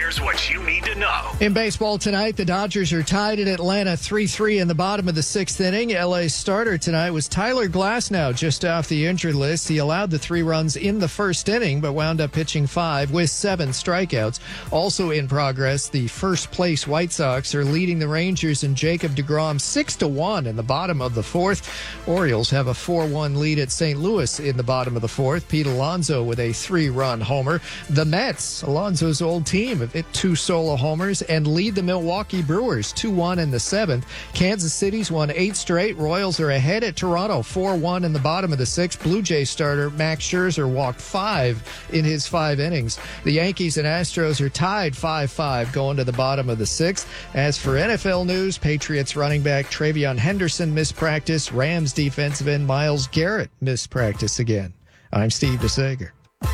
Here's what you need to know. In baseball tonight, the Dodgers are tied at Atlanta 3-3 in the bottom of the sixth inning. LA's starter tonight was Tyler Glasnow, just off the injured list. He allowed the 3 runs in the first inning, but wound up pitching 5 with 7 strikeouts. Also in progress, the first-place White Sox are leading the Rangers and Jacob deGrom 6-1 in the bottom of the fourth. Orioles have a 4-1 lead at St. Louis in the bottom of the fourth. Pete Alonso with a 3-run homer. The Mets, Alonso's old team, have hit 2 solo homers and lead the Milwaukee Brewers 2-1 in the seventh. Kansas City's won 8 straight. Royals are ahead at Toronto 4-1 in the bottom of the sixth. Blue Jays starter Max Scherzer walked 5 in his 5 innings. The Yankees and Astros are tied 5-5 going to the bottom of the sixth. As for NFL news, Patriots running back Travion Henderson missed practice. Rams defensive end Myles Garrett missed practice again. I'm Steve DeSager.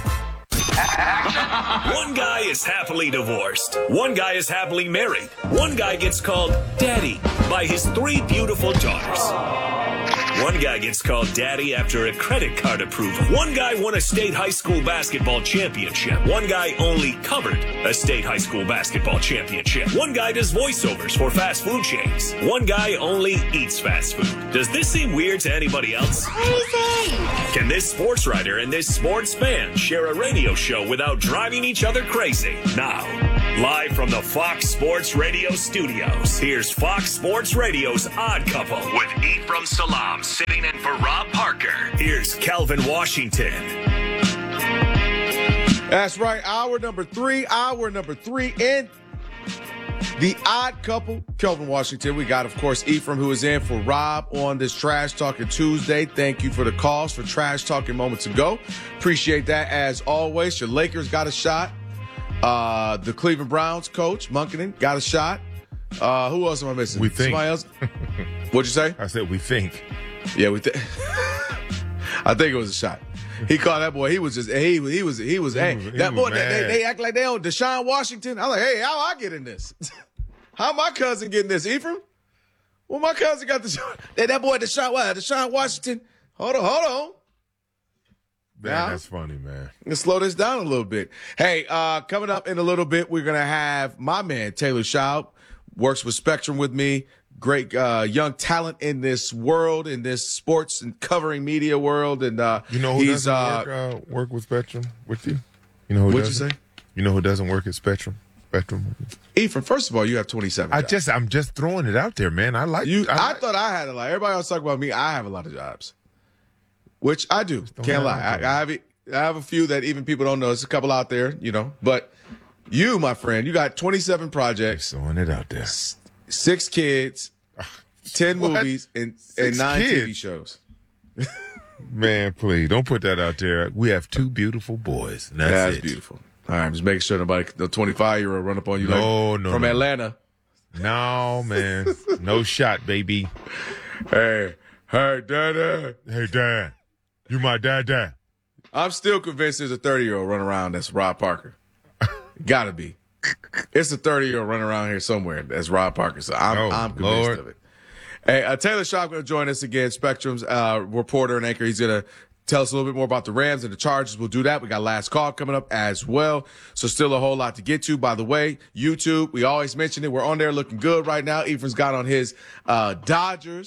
One guy is happily divorced. One guy is happily married. One guy gets called daddy by his 3 beautiful daughters. One guy gets called daddy after a credit card approval. One guy won a state high school basketball championship. One guy only covered a state high school basketball championship. One guy does voiceovers for fast food chains. One guy only eats fast food. Does this seem weird to anybody else? Crazy! Can this sports writer and this sports fan share a radio show without driving each other crazy? Now, live from the Fox Sports Radio studios, here's Fox Sports Radio's Odd Couple with Ephraim Salaam sitting in for Rob Parker. Here's Calvin Washington. That's right. Hour number three in the Odd Couple. Calvin Washington. We got, of course, Ephraim, who is in for Rob on this Trash Talking Tuesday. Thank you for the calls for Trash Talking moments ago. Appreciate that as always. Your Lakers got a shot. The Cleveland Browns coach, Munkanen, got a shot. Who else am I missing? We think. Somebody else? What'd you say? I said we think. Yeah, I think it was a shot. He called that boy. He was just. He was. That boy. They act like they own Deshaun Washington. I'm like, hey, how I get in this? How my cousin getting this, Ephraim? Well, my cousin got the. That boy Deshaun Washington. Hold on. Man, that's funny, man. Let's slow this down a little bit. Hey, coming up in a little bit, we're gonna have my man Taylor Schaub, works with Spectrum with me. Great young talent in this world, in this sports and covering media world. And you know who doesn't work with Spectrum with you? You know who what'd doesn't? You say? You know who doesn't work at Spectrum? Ephraim, first of all, you have 27. I'm just throwing it out there, man. I like you. I thought I had a lot. Everybody else talk about me. I have a lot of jobs, which I do. Can't lie. I have a few that even people don't know. There's a couple out there, you know. But you, my friend, you got 27 projects. Throwing it out there. 6 kids, 10 movies, and 9 TV shows. Man, please don't put that out there. We have 2 beautiful boys. And that's it. Beautiful. All right, I'm just making sure nobody, the 25-year-old, run up on you from Atlanta. No, man, no shot, baby. Hey, Dad. Hey, Dad. You my dad. I'm still convinced there's a 30-year-old running around that's Rob Parker. Gotta be. It's a 30-year-old running around here somewhere that's Rob Parker. So I'm convinced of it. Hey, Taylor Schaub going to join us again, Spectrum's reporter and anchor. He's going to tell us a little bit more about the Rams and the Chargers. We'll do that. We got last call coming up as well. So still a whole lot to get to. By the way, YouTube, we always mention it. We're on there looking good right now. Ephraim's got on his Dodger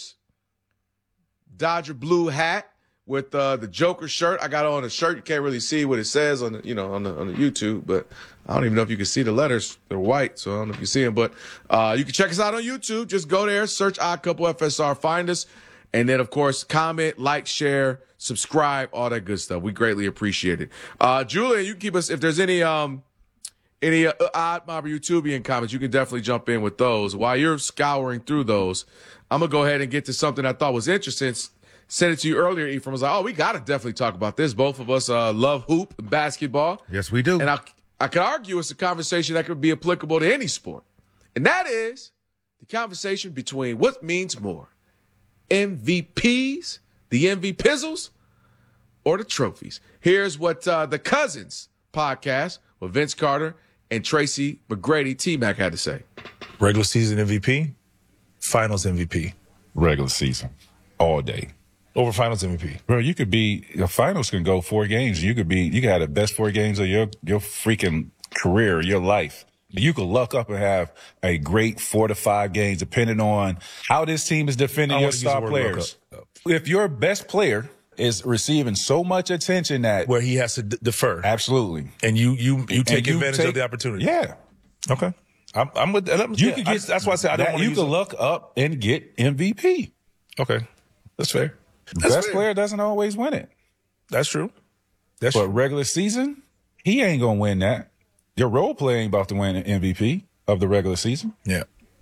blue hat with the Joker shirt. I got on a shirt. You can't really see what it says on the YouTube, but I don't even know if you can see the letters. They're white, so I don't know if you see them. But you can check us out on YouTube. Just go there, search Odd Couple FSR, find us. And then, of course, comment, like, share, subscribe, all that good stuff. We greatly appreciate it. Julian, you can keep us, if there's any Odd Mob or YouTubian comments, you can definitely jump in with those. While you're scouring through those, I'm going to go ahead and get to something I thought was interesting. Sent it to you earlier, Ephraim. I was like, we got to definitely talk about this. Both of us love hoop and basketball. Yes, we do. And I could argue it's a conversation that could be applicable to any sport. And that is the conversation between what means more, MVPs, the MVPizzles, or the trophies. Here's what the Cousins podcast with Vince Carter and Tracy McGrady, T-Mac, had to say. Regular season MVP, finals MVP. Regular season, all day. Over finals MVP. Bro, your finals can go 4 games. You could have the best 4 games of your freaking career, your life. You could luck up and have a great 4 to 5 games, depending on how this team is defending I your wanna use the star word players. luck up. If your best player is receiving so much attention that Where he has to defer. absolutely, And you take you advantage of the opportunity. yeah, Okay. I'm with that. you could get. That's why I said I don't want to You use could luck up and get MVP. Okay. That's fair. That's Best fair. player doesn't always win it, That's true. That's but true. regular season, he ain't gonna win that. Your role player ain't about to win an MVP of the regular season. Yeah.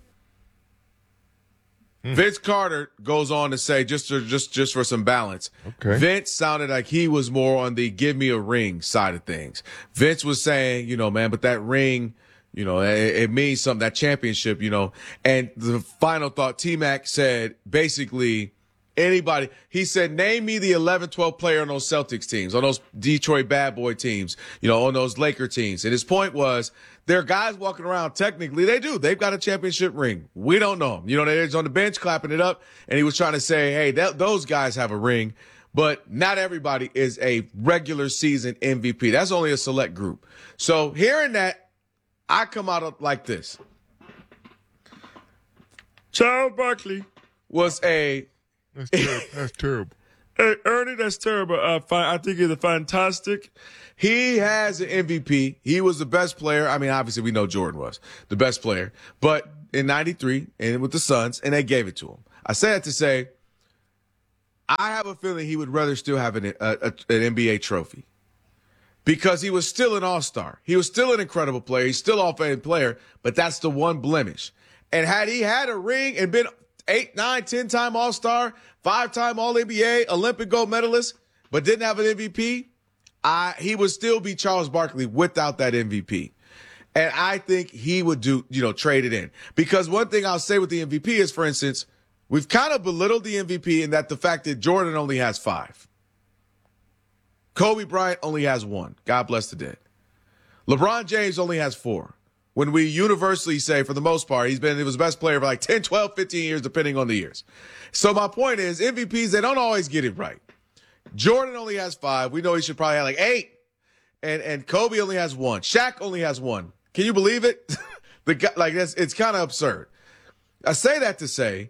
Vince Carter goes on to say, just for some balance, Okay. Vince sounded like he was more on the give me a ring side of things. Vince was saying, man, but that ring, it means something, that championship, and the final thought, T-Mac said, basically, anybody, he said, name me the 11, 12 player on those Celtics teams, on those Detroit bad boy teams, on those Laker teams. And his point was, there are guys walking around, technically, they've got a championship ring. We don't know them. They're just on the bench clapping it up. And he was trying to say, hey, those guys have a ring, but not everybody is a regular season MVP. That's only a select group. So hearing that, I come out like this. Charles Barkley was a That's terrible. That's terrible. Hey, Ernie, that's terrible. I think he's fantastic. He has an MVP. He was the best player. I mean, obviously, we know Jordan was the best player, but in '93 and with the Suns, and they gave it to him. I say that to say, I have a feeling he would rather still have an NBA trophy because he was still an all-star. He was still an incredible player. He's still an offensive player, but that's the one blemish. And had he had a ring and been 8, 9, 10-time All-Star, 5-time All-NBA, Olympic gold medalist, but didn't have an MVP, he would still be Charles Barkley without that MVP. And I think he would trade it in. Because one thing I'll say with the MVP is, for instance, we've kind of belittled the MVP in that the fact that Jordan only has 5. Kobe Bryant only has 1. God bless the dead. LeBron James only has 4. When we universally say, for the most part, he was the best player for like 10, 12, 15 years, depending on the years. So my point is, MVPs, they don't always get it right. Jordan only has 5. We know he should probably have like 8. And Kobe only has 1. Shaq only has 1. Can you believe it? It's kind of absurd. I say that to say,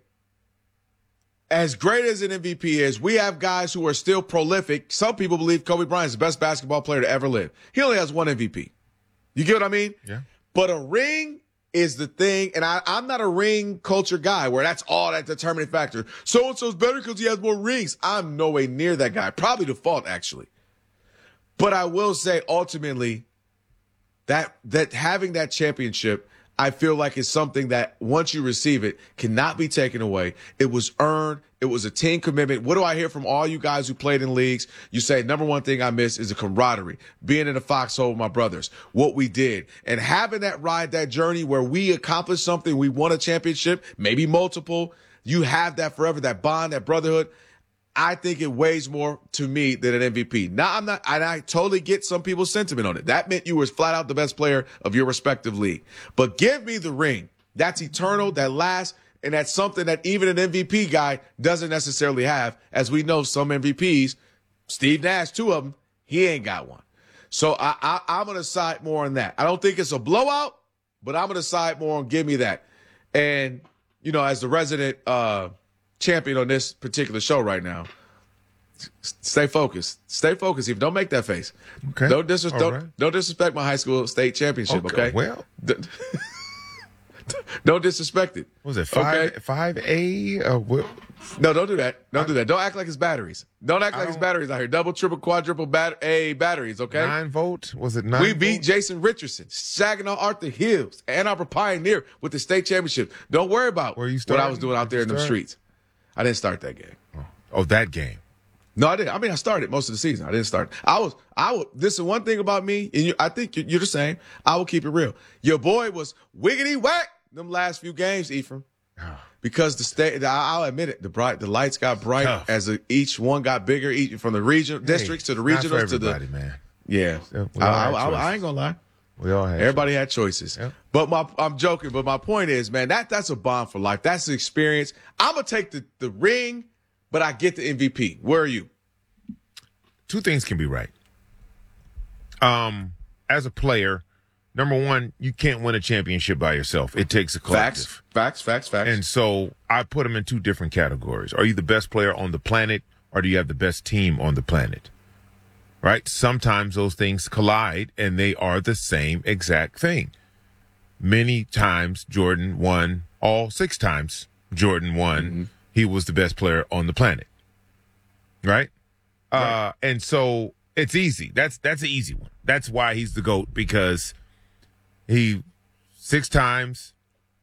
as great as an MVP is, we have guys who are still prolific. Some people believe Kobe Bryant is the best basketball player to ever live. He only has 1 MVP. You get what I mean? Yeah. But a ring is the thing, and I'm not a ring culture guy where that's all that determining factor. So-and-so's better because he has more rings. I'm no way near that guy. Probably the fault, actually. But I will say, ultimately, that having that championship, I feel like is something that once you receive it, cannot be taken away. It was earned. It was a team commitment. What do I hear from all you guys who played in leagues? You say, number one thing I miss is the camaraderie, being in the foxhole with my brothers, what we did, and having that ride, that journey where we accomplished something, we won a championship, maybe multiple. You have that forever, that bond, that brotherhood. I think it weighs more to me than an MVP. Now, and I totally get some people's sentiment on it. That meant you were flat out the best player of your respective league. But give me the ring. That's eternal, that lasts, and that's something that even an MVP guy doesn't necessarily have. As we know, some MVPs, Steve Nash, 2 of them, he ain't got one. So I'm going to side more on that. I don't think it's a blowout, but I'm going to side more on give me that. And, as the resident champion on this particular show right now, stay focused. Stay focused. Don't make that face. Okay. Don't Right. disrespect my high school state championship, okay? Well, Don't disrespect it. was it Okay? 5A? What? No, don't do that. Don't do that. Don't act like it's batteries. Don't act like it's batteries out here. Double, triple, quadruple batteries, okay? 9 volt? Was it 9 We beat volt? Jason Richardson, Saginaw Arthur Hills, Ann Arbor Pioneer with the state championship. Don't worry about Where you what I starting? was doing out there in them Start? streets. I didn't start that game. Oh, that game. No, I didn't. I mean, I started most of the season. I didn't start. This is one thing about me, and I think you're the same. I will keep it real. Your boy was wiggity whack them last few games, Ephraim. Because I'll admit it, the lights got bright Tough. as each one got bigger, from the regional districts to the Not for regionals to the everybody, man. yeah. Yeah, we all had I ain't choices. gonna lie. We all had Everybody had choices. Yep. But I'm joking, but my point is, man, that's a bond for life. That's the experience. I'm gonna take the ring, but I get the MVP. Where are you? 2 things can be right. As a player, number one, you can't win a championship by yourself. It takes a collective. Facts. And so I put them in two different categories. Are you the best player on the planet, or do you have the best team on the planet? Right? Sometimes those things collide, and they are the same exact thing. Many times Jordan won, all 6 times Jordan won, he was the best player on the planet. Right? And so it's easy. That's an easy one. That's why he's the GOAT, because he 6 times,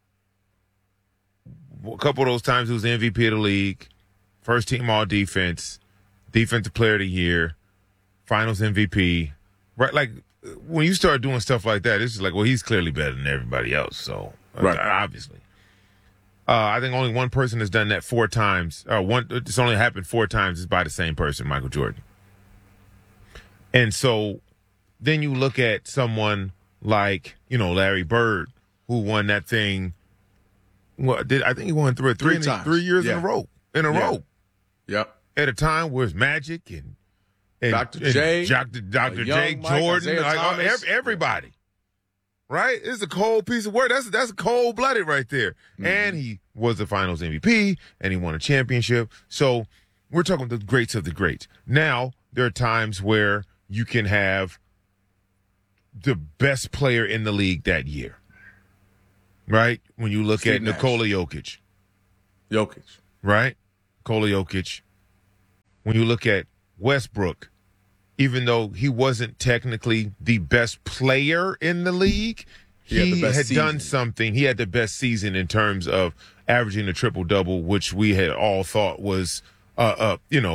a couple of those times he was the MVP of the league, first team all defense, defensive player of the year, finals MVP. Right? Like, when you start doing stuff like that, it's just like, well, he's clearly better than everybody else. So, obviously. I think only one person has done that 4 times. It's only happened 4 times. It's by the same person, Michael Jordan. And so then you look at someone like, Larry Bird, who won that thing. I think he won 3 times. 3 years in a row. Yep. At a time where it's Magic and Dr. J, Dr. J, Jordan, everybody. Right? It's a cold piece of work. That's cold-blooded right there. Mm-hmm. And he was the finals MVP, and he won a championship. So we're talking the greats of the greats. Now, there are times where you can have the best player in the league that year. Right? When you look at Nikola Jokic. Right? Nikola Jokic. When you look at Westbrook, even though he wasn't technically the best player in the league, he had done something. He had the best season in terms of averaging a triple-double, which we had all thought was, a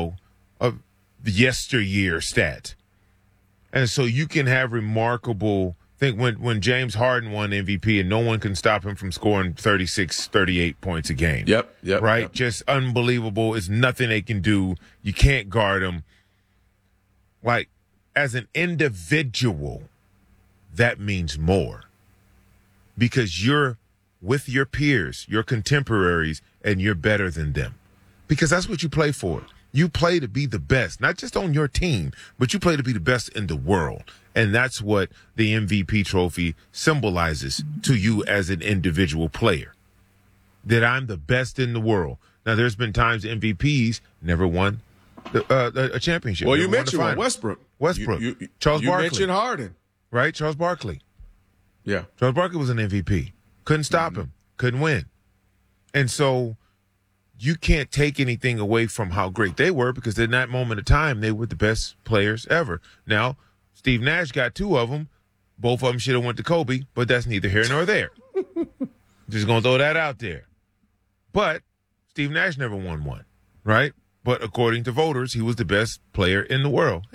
yesteryear stat. And so you can have remarkable thing when James Harden won MVP and no one can stop him from scoring 36, 38 points a game. Yep. Right? Yep. Just unbelievable. It's nothing they can do. You can't guard him. Like, as an individual, that means more. Because you're with your peers, your contemporaries, and you're better than them. Because that's what you play for. You play to be the best, not just on your team, but you play to be the best in the world. And that's what the MVP trophy symbolizes to you as an individual player. That I'm the best in the world. Now, there's been times MVPs never won a championship. Well, you mentioned Westbrook. Charles Barkley. You mentioned Harden. Right? Charles Barkley. Yeah. Charles Barkley was an MVP. Couldn't stop him. Couldn't win. And so you can't take anything away from how great they were, because in that moment of time, they were the best players ever. Now, Steve Nash got 2 of them. Both of them should have went to Kobe, but that's neither here nor there. Just going to throw that out there. But Steve Nash never won one, right? But according to voters, he was the best player in the world.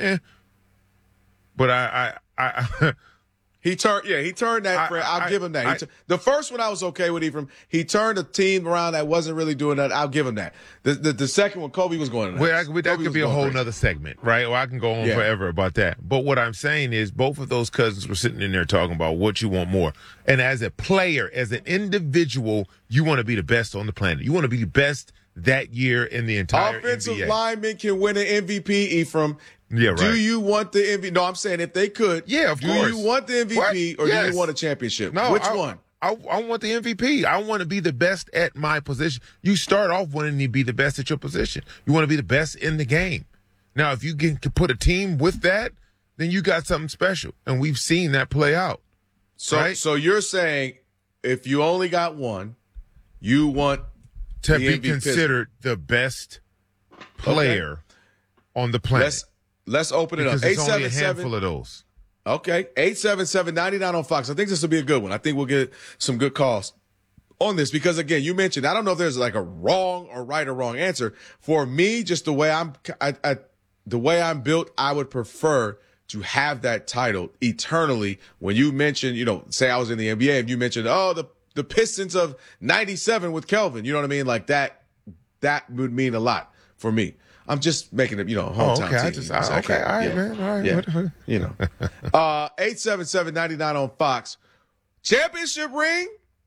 But He turned that. I'll give him that. The first one I was okay with. He turned a team around that wasn't really doing that. I'll give him that. The second one, Kobe was going. That could be a whole nother segment, right? Or I can go on forever about that. But what I'm saying is, both of those cousins were sitting in there talking about what you want more. And as a player, as an individual, you want to be the best on the planet. You want to be the best that year in the entire offensive NBA. linemen can win an MVP, Ephraim. Yeah, right. Do you want the MVP? No, I'm saying if they could. Yeah, of course. Do you want the MVP or do you want a championship? No, which one? I want the MVP. I want to be the best at my position. You start off wanting to be the best at your position. You want to be the best in the game. Now, if you can put a team with that, then you got something special. And we've seen that play out. So you're saying if you only got one, you want to be considered the best player on the planet. Let's open it up. Because there's only a handful of those. Okay. 877-99 on Fox. I think this will be a good one. I think we'll get some good calls on this because, again, you mentioned, I don't know if there's like a wrong or right or wrong answer. For me, just the way I'm built, I would prefer to have that title eternally. When you mentioned, say I was in the NBA and you mentioned, the Pistons of 97 with Kelvin, you know what I mean? Like that would mean a lot for me. I'm just making it, hometown team. Okay. All right, man. All right. Yeah. 877-99 on Fox. Championship ring,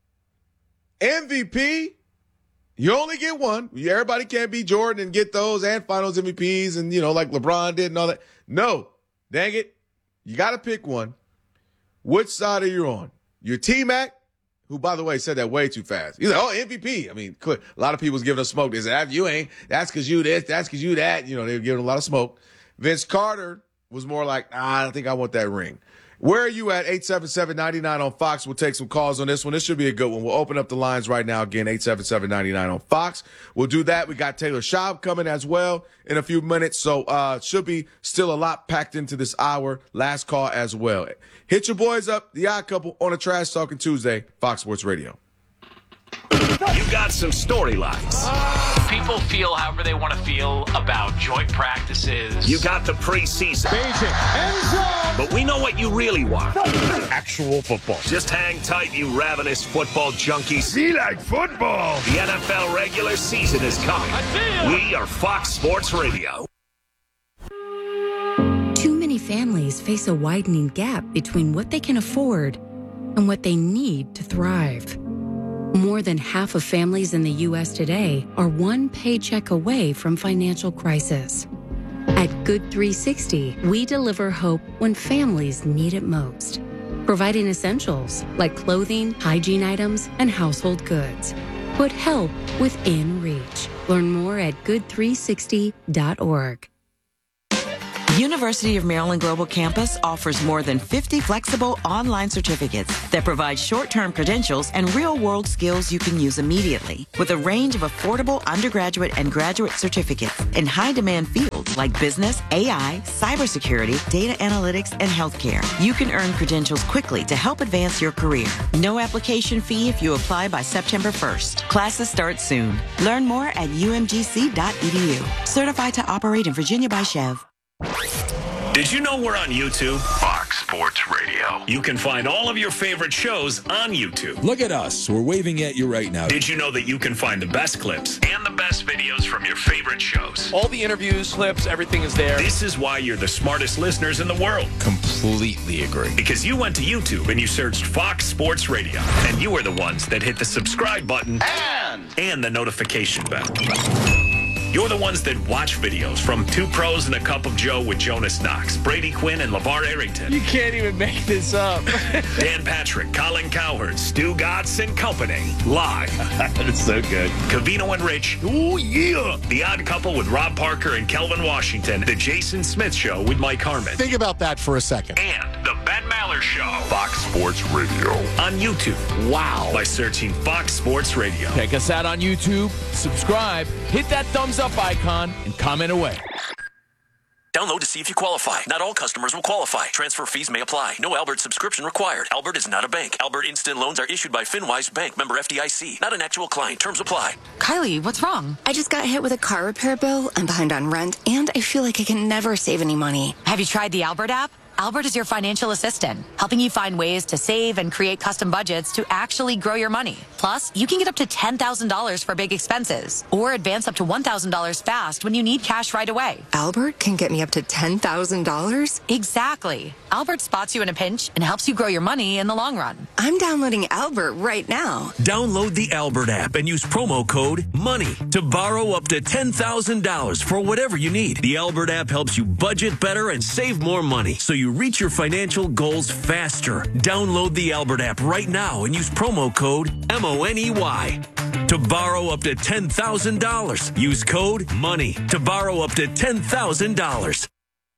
MVP. You only get one. Everybody can't be Jordan and get those and finals MVPs and, like LeBron did and all that. No. Dang it. You got to pick one. Which side are you on? Your T-Mac, who, by the way, said that way too fast. He's like, oh, MVP. I mean, a lot of people was giving us smoke. They said, you ain't. That's because you this. That's because you that. You know, they were giving a lot of smoke. Vince Carter was more like, I don't think I want that ring. Where are you at? 877-99 on Fox. We'll take some calls on this one. This should be a good one. We'll open up the lines right now. Again, 877-99 on Fox. We'll do that. We got Taylor Schaub coming as well in a few minutes. So should be still a lot packed into this hour. Last call as well. Hit your boys up. The Odd Couple on a Trash Talking Tuesday, Fox Sports Radio. You got some storylines. People feel however they want to feel about joint practices. You got the preseason. But we know what you really want. Actual football. Just hang tight, you ravenous football junkies. We like football. The NFL regular season is coming. We are Fox Sports Radio. Too many families face a widening gap between what they can afford and what they need to thrive. More than half of families in the U.S. today are one paycheck away from financial crisis. At Good 360, we deliver hope when families need it most, providing essentials like clothing, hygiene items, and household goods. Put help within reach. Learn more at good360.org. University of Maryland Global Campus offers more than 50 flexible online certificates that provide short-term credentials and real-world skills you can use immediately. With a range of affordable undergraduate and graduate certificates in high-demand fields like business, AI, cybersecurity, data analytics, and healthcare, you can earn credentials quickly to help advance your career. No application fee if you apply by September 1st. Classes start soon. Learn more at umgc.edu. Certified to operate in Virginia by Chev. Did you know we're on YouTube? Fox Sports Radio. You can find all of your favorite shows on YouTube. Look at us. We're waving at you right now. Did you know that you can find the best clips and the best videos from your favorite shows? All the interviews, clips, everything is there. This is why you're the smartest listeners in the world. Completely agree. Because you went to YouTube and you searched Fox Sports Radio. And you were the ones that hit the subscribe button and the notification bell. You're the ones that watch videos from Two Pros and a Cup of Joe with Jonas Knox, Brady Quinn, and LeVar Arrington. You can't even make this up. Dan Patrick, Colin Cowherd, Stu Gatz and Company, live. That's so good. Covino and Rich. Oh, yeah. The Odd Couple with Rob Parker and Kelvin Washington. The Jason Smith Show with Mike Harmon. Think about that for a second. And the Ben Maller Show. Fox Sports Radio. On YouTube. Wow. By searching Fox Sports Radio. Check us out on YouTube. Subscribe. Hit that thumbs up icon and comment away. Download to see if you qualify. Not all customers will qualify. Transfer fees may apply. No Albert subscription required. Albert is not a bank. Albert Instant Loans are issued by FinWise Bank, member FDIC. Not an actual client. Terms apply. Kylie, what's wrong? I just got hit with a car repair bill. I'm behind on rent, and I feel like I can never save any money. Have you tried the Albert app? Albert is your financial assistant, helping you find ways to save and create custom budgets to actually grow your money. Plus, you can get up to $10,000 for big expenses or advance up to $1,000 fast when you need cash right away. Albert can get me up to $10,000? Exactly. Albert spots you in a pinch and helps you grow your money in the long run. I'm downloading Albert right now. Download the Albert app and use promo code MONEY to borrow up to $10,000 for whatever you need. The Albert app helps you budget better and save more money so you reach your financial goals faster. Download the Albert app right now and use promo code MONEY to borrow up to $10,000. Use code MONEY to borrow up to $10,000.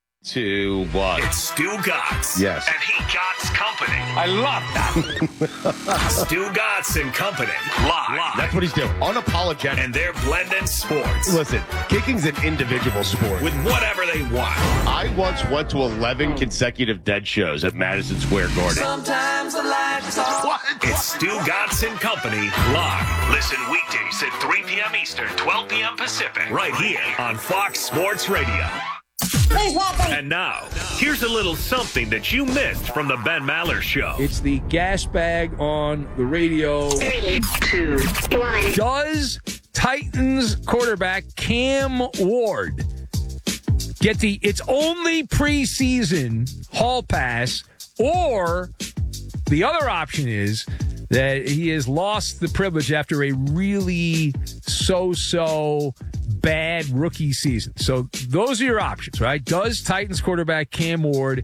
To what? It's Stu Gatz. Yes. And he Gatz Company. I love that. Stu Gatz and Company. Live. That's what he's doing. Unapologetic. And they're blending sports. Listen, kicking's an individual sport. With whatever they want. I once went to 11 consecutive dead shows at Madison Square Garden. Sometimes I like to talk. What? It's Stu Gatz and Company. Live. Listen weekdays at 3 p.m. Eastern, 12 p.m. Pacific. Right here on Fox Sports Radio. And now, here's a little something that you missed from the Ben Maller Show. It's the gas bag on the radio. 3, 2, 1. Does Titans quarterback Cam Ward get its only preseason hall pass, or the other option is that he has lost the privilege after a really so-so bad rookie season? So those are your options, right? Does Titans quarterback Cam Ward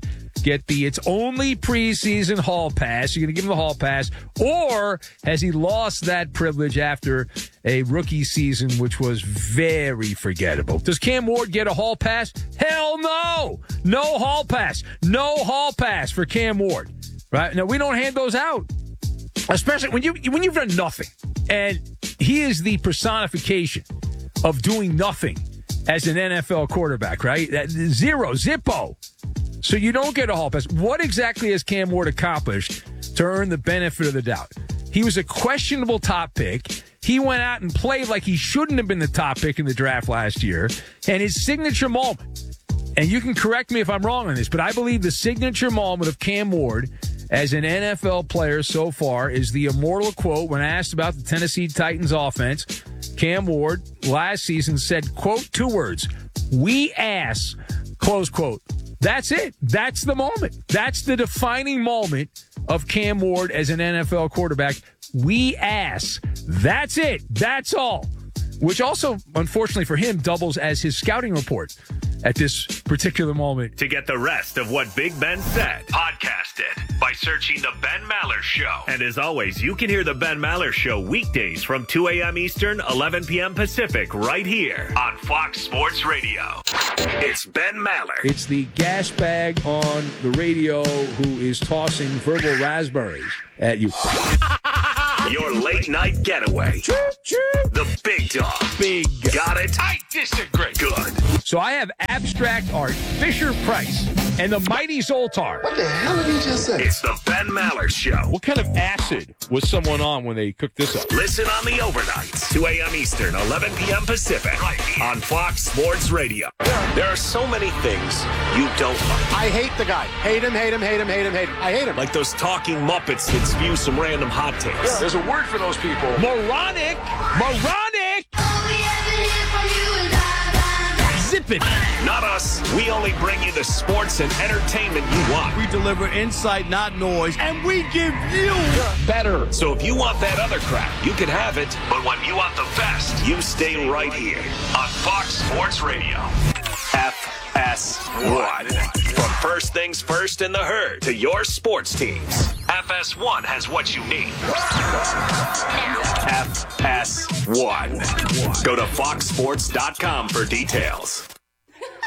get the it's only preseason hall pass? You're going to give him the hall pass, or has he lost that privilege after a rookie season, which was very forgettable? Does Cam Ward get a hall pass? Hell no! No hall pass. No hall pass for Cam Ward. Right? Now, we don't hand those out, especially when you've done nothing. And he is the personification of doing nothing as an NFL quarterback, right? That zero, zippo. So you don't get a hall pass. What exactly has Cam Ward accomplished to earn the benefit of the doubt? He was a questionable top pick. He went out and played like he shouldn't have been the top pick in the draft last year. And his signature moment, and you can correct me if I'm wrong on this, but I believe the signature moment of Cam Ward as an NFL player so far is the immortal quote when asked about the Tennessee Titans offense. Cam Ward last season said, quote, 2 words, "We ass," close quote. That's it. That's the moment. That's the defining moment of Cam Ward as an NFL quarterback. We ass. That's it. That's all. Which also, unfortunately for him, doubles as his scouting report at this particular moment. To get the rest of what Big Ben said, podcast it by searching The Ben Maller Show. And as always, you can hear The Ben Maller Show weekdays from 2 a.m. Eastern, 11 p.m. Pacific, right here on Fox Sports Radio. It's Ben Maller. It's the gas bag on the radio who is tossing verbal raspberries at you. Your late night getaway. The big dog. Big. Got it? I disagree. Good. So I have abstract art, Fisher-Price, and the mighty Zoltar. What the hell did he just say? It's the Ben Maller Show. What kind of acid was someone on when they cooked this up? Listen on the overnights, 2 a.m. Eastern, 11 p.m. Pacific, right here on Fox Sports Radio. There are so many things you don't like. I hate the guy. Hate him, hate him, hate him, hate him, hate him. I hate him. Like those talking Muppets that spew some random hot takes. Yeah, there's a word for those people. Moronic! Moronic! Zip it! Not us. We only bring you the sports and entertainment you want. We deliver insight, not noise, and we give you better. So if you want that other crap, you can have it. But when you want the best, you stay right here on Fox Sports Radio. FS1. From first things first in the herd to your sports teams, FS1 has what you need. FS1. Go to foxsports.com for details.